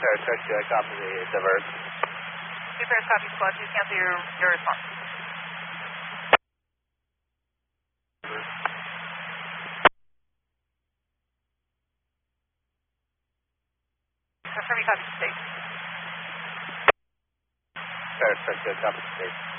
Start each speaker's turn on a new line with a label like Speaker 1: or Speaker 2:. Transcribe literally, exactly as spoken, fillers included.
Speaker 1: Star Trek, uh, copy the divert.
Speaker 2: Two pairs copy squad two, cancel your, your response. Confirm you copy state.
Speaker 1: Star Trek, uh, copy state.